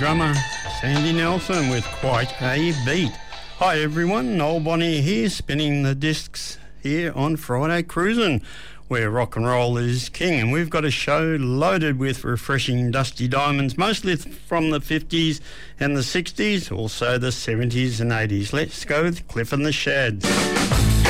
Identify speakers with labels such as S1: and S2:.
S1: drummer Sandy Nelson with Quite a Beat. Hi everyone, Noel Bonnier here, spinning the discs here on Friday Cruisin', where rock and roll is king, and we've got a show loaded with refreshing dusty diamonds, mostly from the 50s and the 60s, also the 70s and 80s. Let's go with Cliff and the Shads.